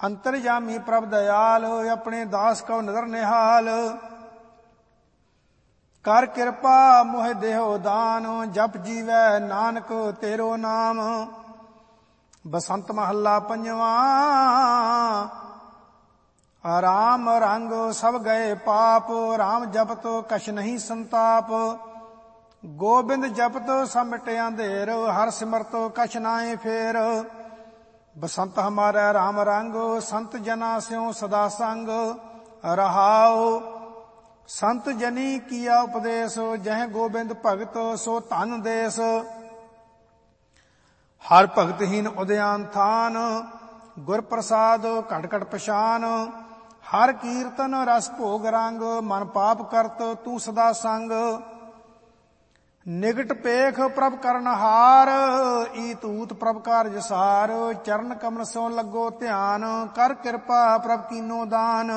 अंतरजामी प्रभ दयाल, अपने दास को नदर निहाल। कर कृपा मोह देहो दान, जप जीवै नानक तेरो नाम। बसंत महला पंजवा। राम रंग सब गए पाप, राम जपत कछ नहीं संताप। गोबिंद जपत सब मिटे अंधेर, हर सिमरत कछ नाए फेर। बसंत हमारा राम रंग, संत जना स्यों सदा संग रहाओ। संत जनी किया उपदेश, जह गोबिंद भगत सो धन देश। हर भगतहीन उदयान थान, गुर प्रसाद घट घट पछान। हर कीर्तन रस भोग रंग, मन पाप करत तू सदा संग। निगट पेख प्रभ करनहार, ईत ऊत प्रभ कारज सार। चरण कमल सो लगो ध्यान, कर कृपा प्रभ कीनो दान।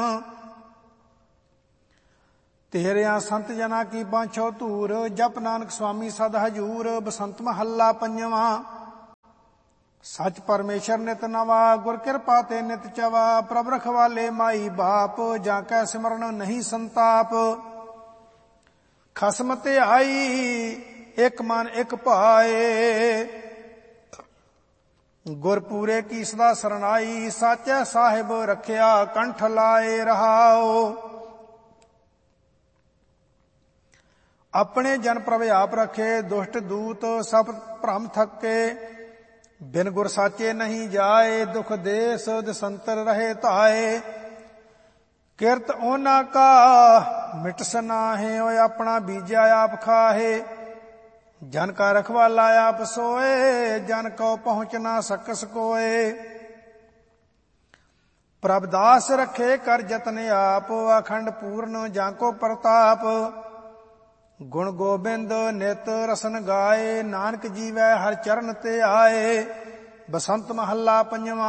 तेरिया संत जना की बांछो धूर, जप नानक स्वामी सद हजूर। बसंत महला पंजवा। सच परमेश्वर नित नवा, गुर कृपा ते नित चवा। प्रभ रखवाले माई बाप, जाकै सिमरन नहीं संताप। खसम ते आई एक मन एक पाए, गुरपूरे की सदा सरनाई। साचे साहिब रखिया कंठ लाए रहाओ। अपने जन प्रभ आप रखे, दुष्ट दूत सब भ्रम थके। बिन गुर साचे नहीं जाए, दुख देश दसंतर रहे ताए। किरत ओना का मिटस नाहे, ओए अपना बीजा आप खाहे। जन का रखवाला आप सोए, जन को पहुंच ना सकस कोए। प्रभ दास रखे कर जतन आप, अखंड पूर्ण जाको प्रताप। गुण गोबिंद नित रसन गाए, नानक जीवै हर चरण ते आए। बसंत महला पंजवा।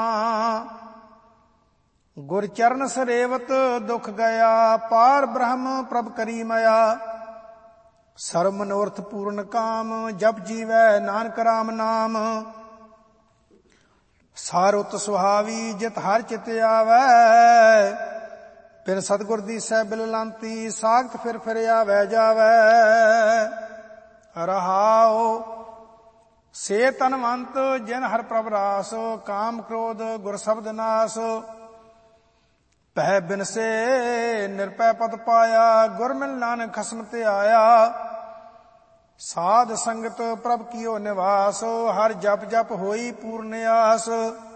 गुर चरण सरेवत दुख गया, पार ब्रह्म प्रभ करी मया। सर्व मनोरथ पूर्ण काम, जप जीवै नानक राम नाम। सारुत सुहावी जित हर चित आवै, बिन सतगुर दी सै बिललांती। सागत फिर आवै जावै रहाओ। से तनवंत जिन हर प्रभ रास, काम क्रोध गुर शब्द नास। पह बिन से निरपै पद पाया, गुर मिल नानक खसम ते आया। साध संगत प्रभ कियो निवास, हर जप जप होई पूर्ण आस।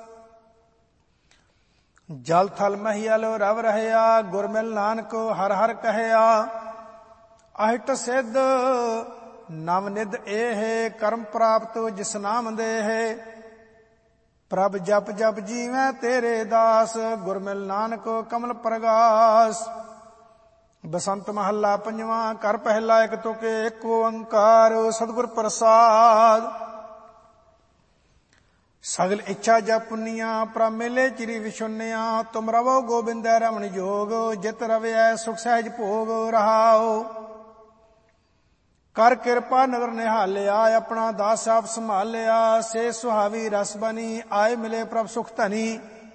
जल थल महियल रव रहया, गुर मिल नानक हर हर कहया। अहिट सिद्ध नव निध एह, कर्म प्राप्त जिस नाम देह। प्रभ जप जप जीवै तेरे दास, गुर मिल नानक कमल प्रगास। बसंत महला पंजवा। कर पहला एक तुके एक ओंकार, सतगुर प्रसाद। सगल इच्छा जप पुनिया, प्रभ मिले चिरी विशुनिया। तुम रवो गोबिंद रमण जोग, जित रवै सुख सहज भोग रहाओ। कर कृपा नगर निहालिया, अपना दास आप संभालिया। से सुहावी रस बनी, आए मिले प्रभ सुख धनी।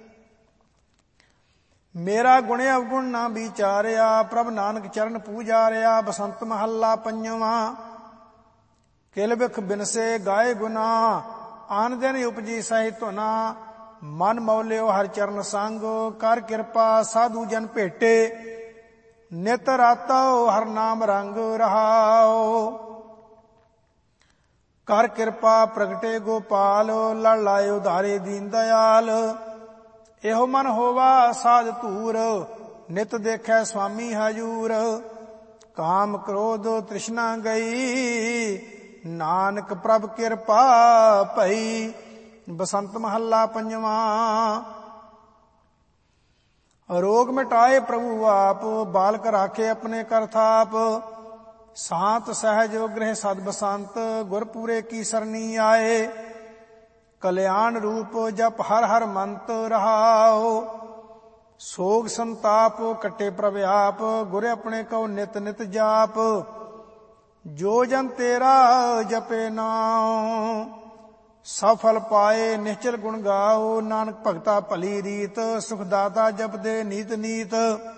मेरा गुण अवगुण ना विचारिया, प्रभ नानक चरण पूजारिया। बसंत महला पंजवा। किल बिख बिनसे गाए गुना, आन दिन उपजी सहित धुना। मन मौलियो हर चरण संग, कर कृपा साधु जन भेटे। नित रातो हर नाम रंग रहाओ। कर कृपा प्रगटे गोपाल, लड़ लाए उधारे दीन दयाल। एहो मन होवा साध तूर, नित देखै स्वामी हजूर। काम क्रोध तृष्णा गई, नानक प्रभ किरपा भई। बसंत महला पंजवा। रोग मिटाए प्रभु आप, बालक राखे अपने कर थाप। शांत सहज गृह सद बसंत, गुरपुरे की सरनी आए। कल्याण रूप जप हर हर मंत रहाओ। सोग संताप कटे प्रभ आप, गुर अपने को नित नित जाप। जो जन तेरा जपे नाम, ਸਫਲ ਪਾਏ ਨਿਸ਼ਚਲ ਗੁਣ ਗਾਓ। ਨਾਨਕ ਭਗਤਾ ਭਲੀ ਰੀਤ ਸੁਖ ਦਾਤਾ ਜਪਦੇ ਨੀਤ ਨੀਤ।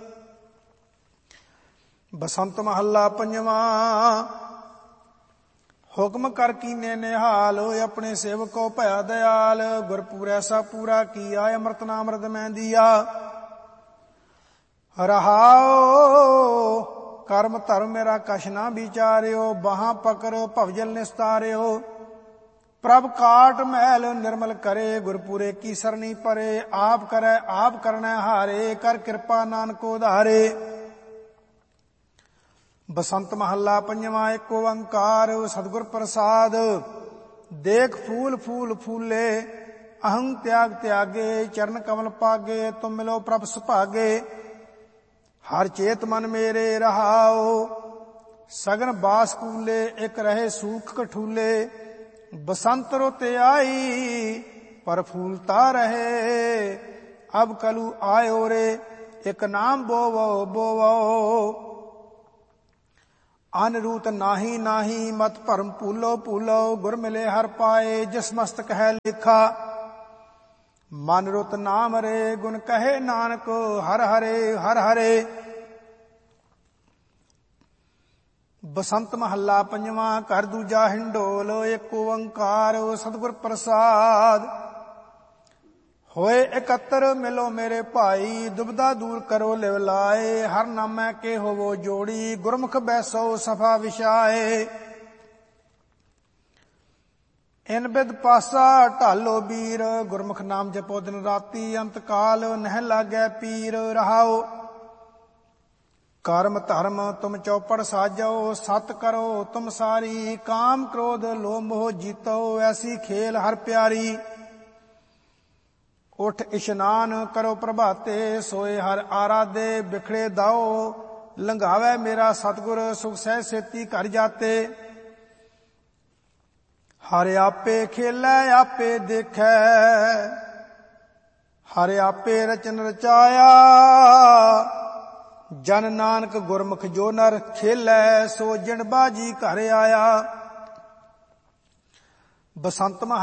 ਬਸੰਤ ਮਹੱਲਾ ਪੰਜਵਾਂ। ਹੁਕਮ ਕਰ ਕੀਨੇ ਨਿਹਾਲ ਆਪਣੇ ਸੇਵਕੋ ਭਇਆ ਦਇਆਲ। ਗੁਰਪੂਰ ਐਸਾ ਪੂਰਾ ਕੀਆ ਅੰਮ੍ਰਿਤ ਨਾਮ ਅੰਮ੍ਰਿਤ ਮੈਂ ਦੀਆ। ਰਹਾਓ ਕਰਮ ਧਰਮ ਮੇਰਾ ਕਛ ਨਾ ਵਿਚਾਰਿਓ। ਬਾਹਾਂ ਪਕੜ ਭਵਜਲ ਨਿਸਤਾਰਿਓ। ਪ੍ਰਭ ਕਾਟ ਮਹਿਲ ਨਿਰਮਲ ਕਰੇ। ਗੁਰਪੂਰੇ ਕੀ ਸਰਨੀ ਪਰੇ। ਆਪ ਕਰੈ ਆਪ ਕਰਨਾ ਹਾਰੇ। ਕਰ ਕਿਰਪਾ ਨਾਨਕ ਉਧਾਰੇ। ਬਸੰਤ ਮਹੱਲਾ ਪੰਜਵਾਂ। ਏਕ ਓੰਕਾਰ ਸਤਿਗੁਰ ਪ੍ਰਸਾਦ। ਦੇਖ ਫੂਲ ਫੂਲ ਫੂਲੇ ਅਹੰ ਤਿਆਗ ਤਿਆਗੇ। ਚਰਨ ਕਮਲ ਪਾਗੇ ਤੁਮ ਮਿਲੋ ਪ੍ਰਭ ਸੁਭਾਗੇ। ਹਰ ਚੇਤ ਮਨ ਮੇਰੇ ਰਹਾਓ। ਸਗਨ ਬਾਸ ਕੂਲੇ ਇਕ ਰਹੇ ਸੂਖ ਕਠੂਲੇ। ਬਸੰਤ ਰੁੱਤ ਆਈ ਪਰ ਫੂਲਤਾ ਰਹੇ। ਅਬ ਕਲੂ ਆਇਓ ਰੇ ਇਕ ਨਾਮ ਬੋਵੋ ਬੋਵੋ। ਅਨਰੂਤ ਨਾਹੀ ਨਾਹੀ ਮਤ ਭਰਮ ਭੂਲੋ ਭੂਲੋ। ਗੁਰ ਮਿਲੇ ਹਰ ਪਾਏ ਜਿਸ ਮਸਤਕ ਹੈ ਲਿਖਾ। ਮਨ ਰੁਤ ਨਾਮ ਰੇ ਗੁਣ ਕਹੇ ਨਾਨਕ ਹਰ ਹਰੇ ਹਰ ਹਰੇ। ਬਸੰਤ ਮਹੱਲਾ ਪੰਜਵਾਂ। ਘਰ ਦੂਜਾ ਹਿੰਡੋਲ ਏਕ ਓੰਕਾਰ ਸਤਿਗੁਰ ਪ੍ਰਸਾਦ। ਹੋਏ ਇਕੱਤਰ ਮਿਲੋ ਮੇਰੇ ਭਾਈ। ਦੁਬਦਾ ਦੂਰ ਕਰੋ ਲਿਵ ਲਾਏ। ਹਰ ਨਾਮੈ ਕੇ ਹੋਵੋ ਜੋੜੀ। ਗੁਰਮੁਖ ਬੈਸੋ ਸਫਾ ਵਿਛਾਏ। ਇਨ ਬਿਦ ਪਾਸਾ ਢਾਲੋ ਵੀਰ। ਗੁਰਮੁਖ ਨਾਮ ਜਪੋ ਦਿਨ ਰਾਤੀ। ਅੰਤ ਕਾਲ ਨਹਿ ਲਾਗੈ ਪੀਰ। ਰਹਾਓ ਕਰਮ ਧਰਮ ਤੁਮ ਚੌਪੜ ਸਾਜੋ। ਸਤ ਕਰੋ ਤੁਮ ਸਾਰੀ। ਕਾਮ ਕ੍ਰੋਧ ਲੋਭ ਮੋਹ ਜੀਤੋ। ਐਸੀ ਖੇਲ ਹਰ ਪਿਆਰੀ। ਉਠ ਇਸ਼ਨਾਨ ਕਰੋ ਪ੍ਰਭਾਤੇ। ਸੋਏ ਹਰ ਆਰਾਧੇ ਬਿਖੜੇ ਦਾਓ। ਲੰਘਾਵੇ ਮੇਰਾ ਸਤਿਗੁਰ ਸੁਖ ਸਹਿ ਸੇਤੀ ਘਰ ਜਾਤੇ। ਹਰਿ ਆਪੇ ਖੇਲੈ ਆਪੇ ਦੇਖੈ। ਹਰਿ ਆਪੇ ਰਚਨ ਰਚਾਇਆ। ਜਨ ਨਾਨਕ ਗੁਰਮੁਖ ਜੋ ਨਰ ਖੇਲੈ। ਸੋ ਜਿਣ ਬਾਜੀ ਘਰ ਆਇਆ। ਬਸੰਤ